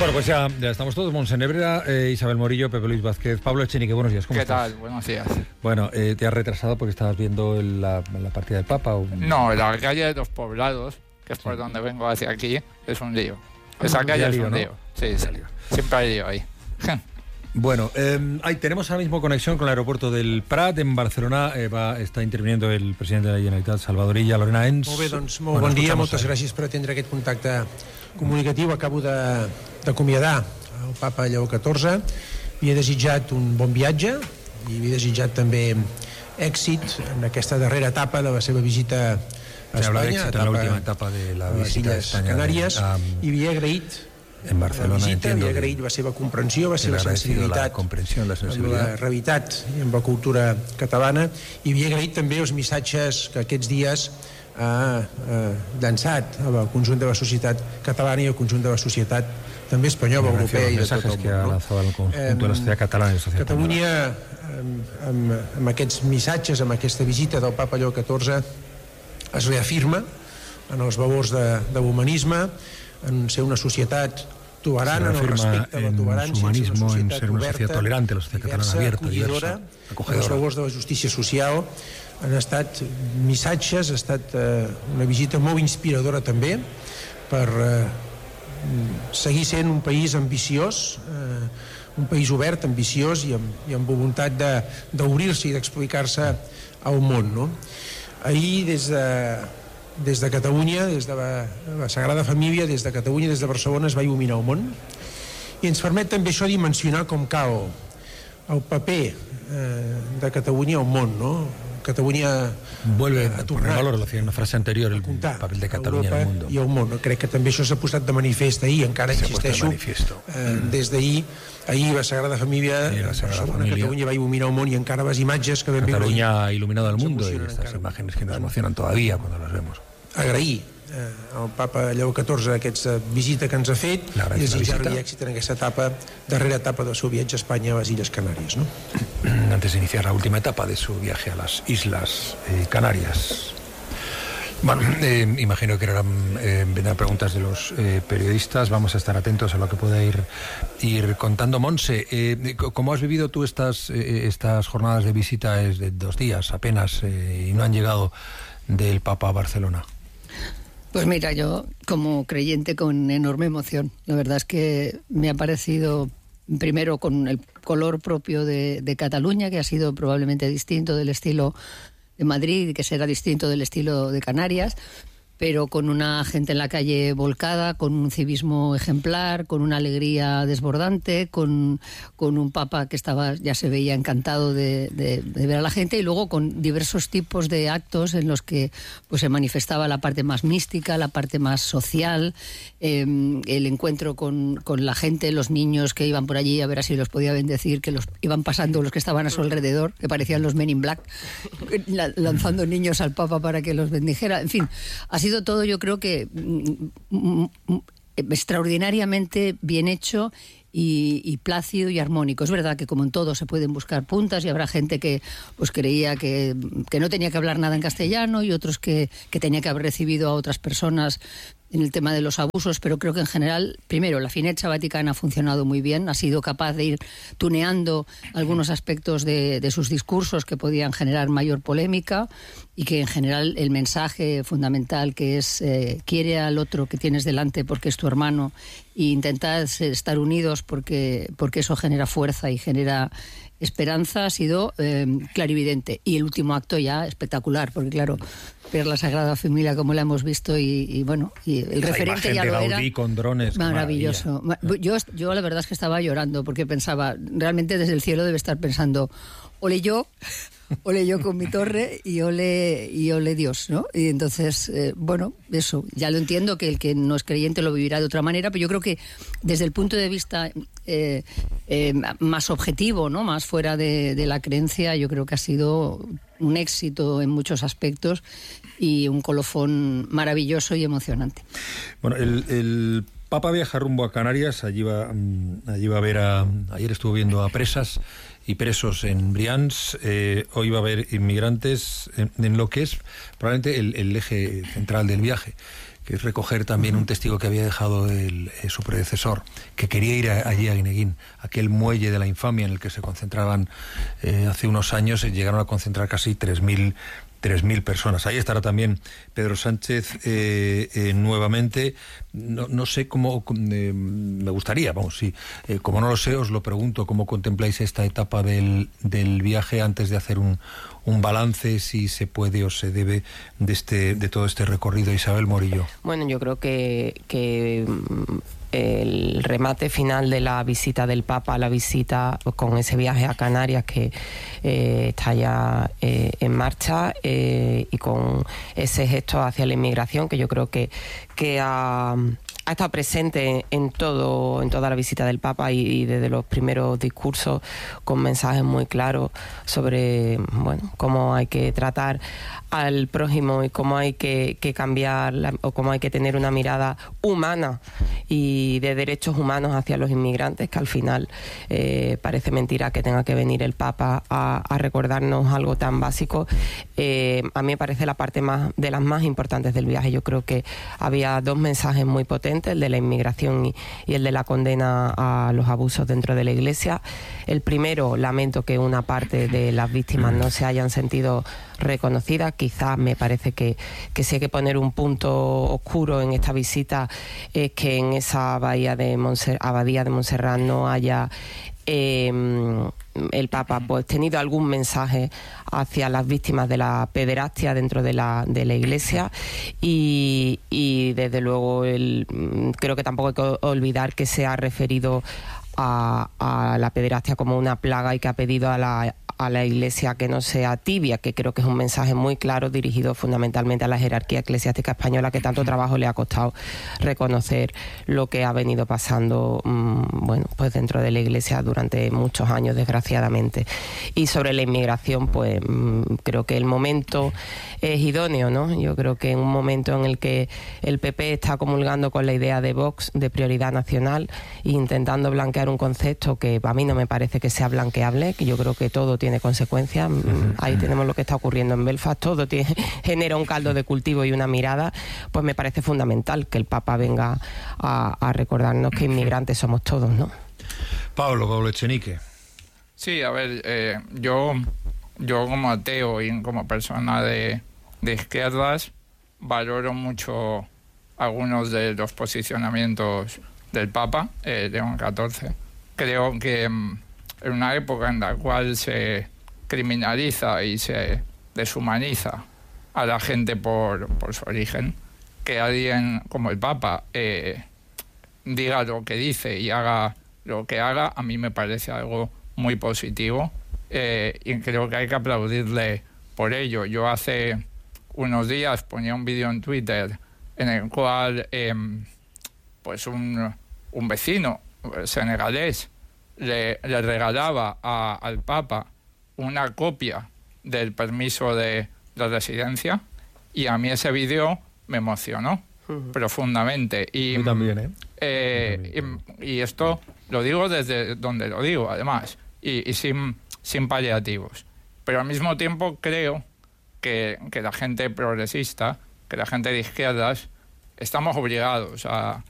Bueno, pues ya estamos todos. Monsenebrera, Isabel Morillo, Pepe Luis Vázquez, Pablo Echenique, buenos días. ¿Cómo estás? ¿Qué tal? Buenos días. Bueno, ¿te has retrasado porque estabas viendo la partida del Papa? ¿O? No, la calle de los Poblados, que es por donde vengo hacia aquí, es un lío. Esa calle es un lío. Sí, siempre hay lío ahí. Bueno, tenemos ahora mismo conexión con el aeropuerto del Prat, en Barcelona. Està interviniendo el presidente de la Generalitat, Salvador Illa. Lorena Ens. Molt bé, doncs molt bon dia, moltes gràcies per atendre aquest contacte comunicatiu. Acabo d'acomiadar el Papa Lleó XIV. Havia desitjat un bon viatge i havia desitjat també èxit en aquesta darrera etapa de la seva visita a Espanya, l'última etapa de la visita a les Illes Canàries, i havia agraït en Barcelona, la visita, havia agraït la seva comprensió, la seva sensibilitat amb la realitat i amb la cultura catalana, i havia agraït també els missatges que aquests dies ha llançat al conjunt de la societat catalana i al conjunt de la societat també espanyola, europea i de tot el món. Catalunya, amb aquests missatges, amb aquesta visita del Papa Lleó XIV, es reafirma en els valors de l'humanisme, en ser una societat tolerant, en el respecte a la tolerància, en ser una societat tolerante, diversa, acollidora, els valors de la justícia social. Han estat missatges, ha estat una visita molt inspiradora també per seguir sent un país ambiciós, un país obert, ambiciós i amb voluntat d'obrir-se i d'explicar-se al món, no? Ahir, des de Catalunya, des de la Sagrada Família, des de Catalunya, des de Barcelona, es va il·luminar el món, i ens permet també això dimensionar com cal el paper de Catalunya al món, no? Catalunya vuelve a poner valor, lo decía en una frase anterior, el papel de Catalunya en el mundo. I el món. Crec que també això s'ha posat de manifest ahir, encara insisteixo, des d'ahir. Ahir la Sagrada Família, Catalunya va il·luminar el món, i encara les imatges que vam veure. Catalunya ha iluminado el mundo, y estas imágenes que nos emocionan todavía cuando las vemos. Agrair al Papa Lleó XIV aquesta visita que ens ha fet i desitjar-li èxit en aquesta darrera etapa del seu viatge a Espanya, a les Illes Canàries, ¿no? Antes de iniciar la última etapa de su viaje a las Islas Canarias. Bueno, imagino que ahora vendrán preguntas de los periodistas. Vamos a estar atentos a lo que pueda ir contando. Monse, ¿cómo has vivido tú estas jornadas de visita de 2 días apenas y no han llegado del Papa a Barcelona? Pues mira, yo como creyente con enorme emoción. La verdad es que me ha parecido, primero, con el color propio de Cataluña, que ha sido probablemente distinto del estilo de Madrid y que será distinto del estilo de Canarias, pero con una gente en la calle volcada, con un civismo ejemplar, con una alegría desbordante, con un Papa que ya se veía encantado de ver a la gente, y luego con diversos tipos de actos en los que pues se manifestaba la parte más mística, la parte más social, el encuentro con la gente, los niños que iban por allí a ver si los podía bendecir, que los iban pasando los que estaban a su alrededor, que parecían los Men in Black, lanzando niños al Papa para que los bendijera. En fin, ha sido todo, yo creo que extraordinariamente bien hecho y plácido y armónico. Es verdad que, como en todo, se pueden buscar puntas y habrá gente que pues creía que no tenía que hablar nada en castellano, y otros que tenía que haber recibido a otras personas en el tema de los abusos, pero creo que en general, primero, la Finecha Vaticana ha funcionado muy bien, ha sido capaz de ir tuneando algunos aspectos de sus discursos que podían generar mayor polémica, y que en general el mensaje fundamental, que es quiere al otro que tienes delante porque es tu hermano, e intentad estar unidos porque eso genera fuerza y genera esperanza, ha sido clarividente. Y el último acto ya espectacular, porque claro, ver la Sagrada Familia como la hemos visto y bueno, y el referente ya lo era. Gaudí con drones, maravilloso. Yo la verdad es que estaba llorando, porque pensaba, realmente desde el cielo debe estar pensando, ole yo con mi torre y ole Dios, ¿no? Y entonces, bueno, eso, ya lo entiendo, que el que no es creyente lo vivirá de otra manera, pero yo creo que desde el punto de vista más objetivo, ¿no? Más fuera de la creencia, yo creo que ha sido un éxito en muchos aspectos y un colofón maravilloso y emocionante. Bueno, el Papa viaja rumbo a Canarias, allí va a ver ayer estuvo viendo a presas y presos en Brians, hoy va a haber inmigrantes en lo que es probablemente el eje central del viaje, que que es recoger también un testigo que había dejado su predecesor, que quería ir allí a Guineguín, aquel muelle de la infamia en el que se concentraban hace unos años, llegaron a concentrar casi 3.000 personas. Ahí estará también Pedro Sánchez nuevamente. No sé cómo, me gustaría, como no lo sé, os lo pregunto, cómo contempláis esta etapa del viaje antes de hacer un balance, si se puede o se debe de todo este recorrido. Isabel Morillo. Bueno, yo creo que el remate final de la visita del Papa, la visita con ese viaje a Canarias que está ya en marcha, y con ese gesto hacia la inmigración que yo creo que ha estado presente en toda la visita del Papa y desde los primeros discursos, con mensajes muy claros sobre cómo hay que tratar al prójimo y cómo hay que cambiar o cómo hay que tener una mirada humana y de derechos humanos hacia los inmigrantes, que al final parece mentira que tenga que venir el Papa a recordarnos algo tan básico. A mí me parece la parte de las más importantes del viaje. Yo creo que había dos mensajes muy potentes, el de la inmigración y el de la condena a los abusos dentro de la Iglesia. El primero, lamento que una parte de las víctimas no se hayan sentido reconocidas. Quizás me parece que si hay que poner un punto oscuro en esta visita, es que en esa abadía de Montserrat no haya el Papa tenido algún mensaje hacia las víctimas de la pederastia dentro de la Iglesia, y desde luego creo que tampoco hay que olvidar que se ha referido a la pederastia como una plaga y que ha pedido a la Iglesia que no sea tibia, que creo que es un mensaje muy claro dirigido fundamentalmente a la jerarquía eclesiástica española, que tanto trabajo le ha costado reconocer lo que ha venido pasando dentro de la Iglesia durante muchos años, desgraciadamente. Y sobre la inmigración, creo que el momento es idóneo, ¿no? Yo creo que en un momento en el que el PP está comulgando con la idea de Vox de prioridad nacional e intentando blanquear un concepto que a mí no me parece que sea blanqueable, que yo creo que todo tiene consecuencias. Ahí tenemos lo que está ocurriendo en Belfast, todo genera un caldo de cultivo y una mirada. Pues me parece fundamental que el Papa venga a recordarnos que inmigrantes somos todos, ¿no? Pablo Echenique. Sí, a ver, yo como ateo y como persona de izquierdas valoro mucho algunos de los posicionamientos del Papa, León XIV. Creo que en una época en la cual se criminaliza y se deshumaniza a la gente por su origen, que alguien como el Papa diga lo que dice y haga lo que haga, a mí me parece algo muy positivo, y creo que hay que aplaudirle por ello. Yo hace unos días ponía un vídeo en Twitter en el cual un vecino senegalés le regalaba al Papa una copia del permiso de residencia, y a mí ese vídeo me emocionó profundamente. Y yo también, y esto lo digo desde donde lo digo, además, y sin paliativos. Pero al mismo tiempo creo que la gente progresista, que la gente de izquierdas, estamos obligados a